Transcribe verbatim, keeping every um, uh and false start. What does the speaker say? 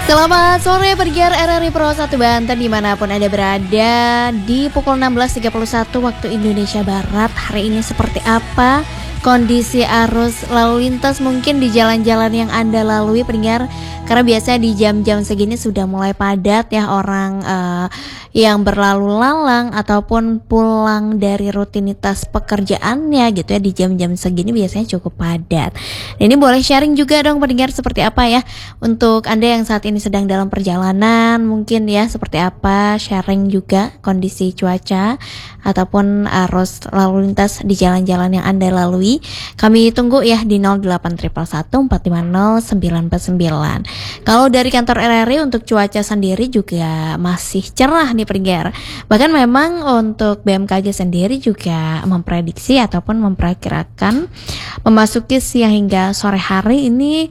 Selamat sore pendengar R R I Pro satu Banten dimanapun Anda berada. Di pukul enam belas tiga puluh satu waktu Indonesia Barat, hari ini seperti apa kondisi arus lalu lintas mungkin di jalan-jalan yang Anda lalui pendengar? Karena biasanya di jam-jam segini sudah mulai padat ya orang uh, yang berlalu lalang ataupun pulang dari rutinitas pekerjaannya gitu ya, di jam-jam segini biasanya cukup padat. Ini boleh sharing juga dong pendengar seperti apa ya untuk Anda yang saat ini sedang dalam perjalanan, mungkin ya seperti apa, sharing juga kondisi cuaca ataupun arus lalu lintas di jalan-jalan yang Anda lalui. Kami tunggu ya di nol delapan satu satu empat lima nol sembilan empat sembilan. Kalau dari kantor R R I untuk cuaca sendiri juga masih cerah nih pendengar. Bahkan memang untuk B M K G sendiri juga memprediksi ataupun memperkirakan memasuki siang hingga sore hari ini